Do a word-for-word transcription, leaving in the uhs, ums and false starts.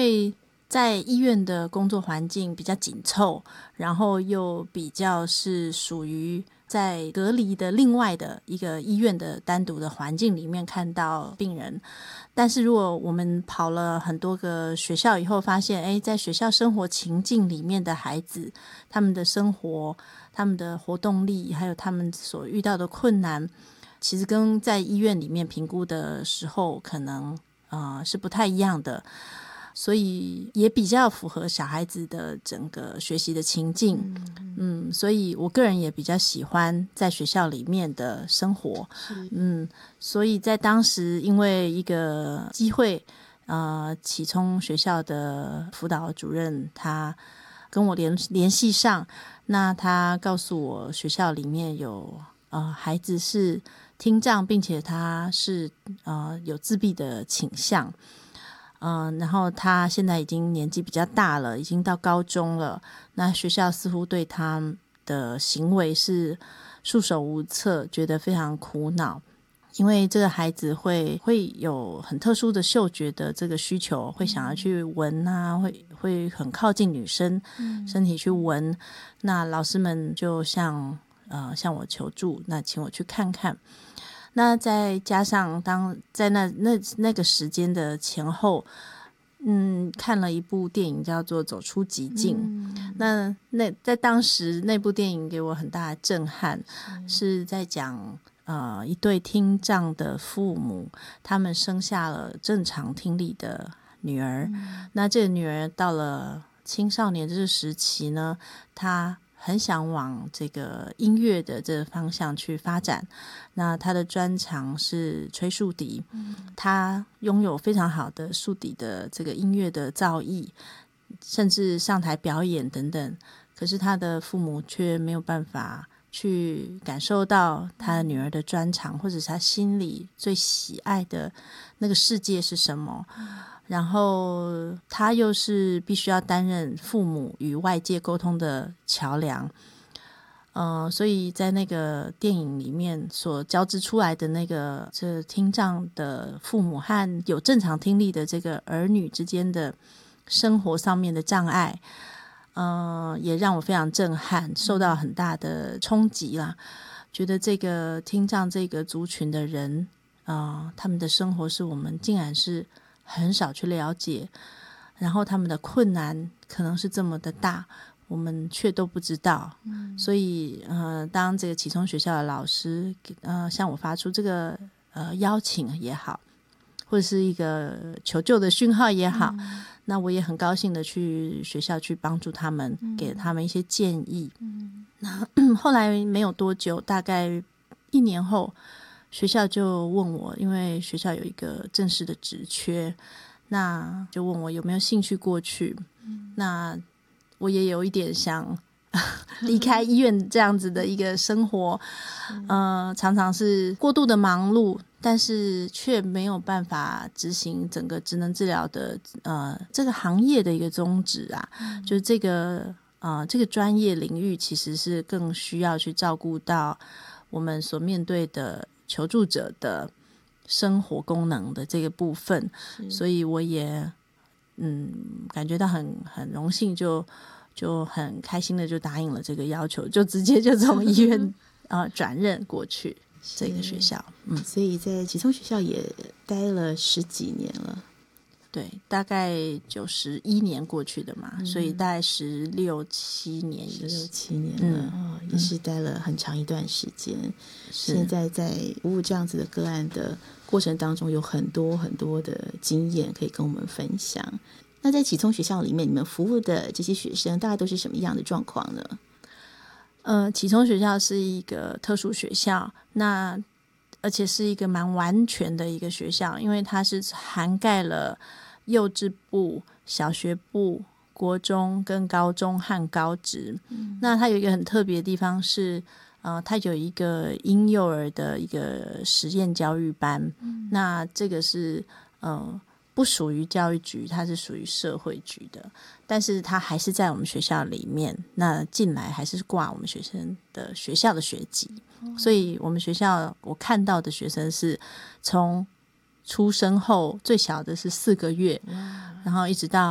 为在医院的工作环境比较紧凑，然后又比较是属于在隔离的另外的一个医院的单独的环境里面看到病人。但是如果我们跑了很多个学校以后发现，诶，在学校生活情境里面的孩子，他们的生活，他们的活动力，还有他们所遇到的困难，其实跟在医院里面评估的时候可能呃是不太一样的，所以也比较符合小孩子的整个学习的情境。 嗯, 嗯所以我个人也比较喜欢在学校里面的生活。嗯，所以在当时因为一个机会，呃，启聪学校的辅导主任他跟我联联系上，那他告诉我学校里面有呃孩子是听障，并且他是呃有自闭的倾向。嗯、呃，然后他现在已经年纪比较大了，已经到高中了。那学校似乎对他的行为是束手无策，觉得非常苦恼，因为这个孩子会会有很特殊的嗅觉的这个需求，会想要去闻啊，会会很靠近女生身体去闻。那老师们就向呃向我求助，那请我去看看。那再加上当在那那那个时间的前后，嗯，看了一部电影叫做《走出极境》。嗯、那那在当时那部电影给我很大的震撼，是在讲呃一对听障的父母，他们生下了正常听力的女儿。嗯、那这个女儿到了青少年这个时期呢，她很想往这个音乐的这个方向去发展。那他的专长是吹竖笛，嗯、他拥有非常好的竖笛的这个音乐的造诣，甚至上台表演等等。可是他的父母却没有办法去感受到他的女儿的专长，或者是他心里最喜爱的那个世界是什么。嗯、然后他又是必须要担任父母与外界沟通的桥梁。呃，所以在那个电影里面所交织出来的那个这听障的父母和有正常听力的这个儿女之间的生活上面的障碍，呃，也让我非常震撼，受到很大的冲击啦。觉得这个听障这个族群的人，呃，他们的生活是我们竟然是很少去了解，然后他们的困难可能是这么的大，我们却都不知道。嗯、所以呃，当这个启聪学校的老师呃向我发出这个呃邀请也好，或者是一个求救的讯号也好，嗯、那我也很高兴的去学校去帮助他们，嗯、给他们一些建议。嗯、那后来没有多久，大概一年后，学校就问我，因为学校有一个正式的职缺，那就问我有没有兴趣过去。嗯、那我也有一点想离开医院这样子的一个生活，呃，常常是过度的忙碌，但是却没有办法执行整个职能治疗的呃这个行业的一个宗旨啊。嗯、就是这个呃这个专业领域其实是更需要去照顾到我们所面对的求助者的生活功能的这个部分，所以我也嗯感觉到很很荣幸，就就很开心的就答应了这个要求，就直接就从医院呃转任过去这个学校。嗯， 所以在启聪学校也待了十几年了。 对，大概九十一年过去的嘛，嗯、所以大概十六七年， 十六七年了。嗯、哦，也是待了很长一段时间。现在在服务这样子的个案的过程当中，有很多很多的经验可以跟我们分享。那在启聪学校里面，你们服务的这些学生大概都是什么样的状况呢？ 呃，启聪学校是一个特殊学校，那而且是一个蛮完全的一个学校，因为它是涵盖了幼稚部、小学部、国中跟高中和高职。嗯、那它有一个很特别的地方是，呃，它有一个婴幼儿的一个实验教育班。嗯、那这个是呃不属于教育局，它是属于社会局的，但是它还是在我们学校里面，那进来还是挂我们学生的学校的学籍。哦、所以我们学校我看到的学生是从出生后最小的是四个月，然后一直到